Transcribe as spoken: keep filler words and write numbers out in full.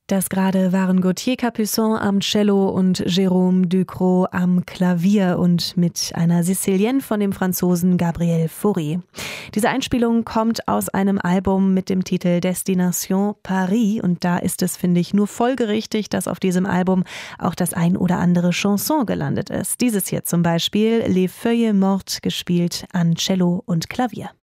Das gerade waren Gauthier Capuçon am Cello und Jérôme Ducrot am Klavier und mit einer Sicilienne von dem Franzosen Gabriel Fauré. Diese Einspielung kommt aus einem Album mit dem Titel Destination Paris und da ist es, finde ich, nur folgerichtig, dass auf diesem Album auch das ein oder andere Chanson gelandet ist. Dieses hier zum Beispiel, Les Feuilles Mortes, gespielt an Cello und Klavier.